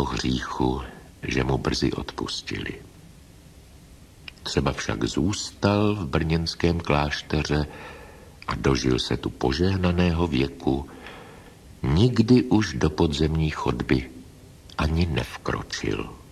toho hříchu, že mu brzy odpustili. Třeba však zůstal v brněnském klášteře a dožil se tu požehnaného věku, nikdy už do podzemní chodby ani nevkročil.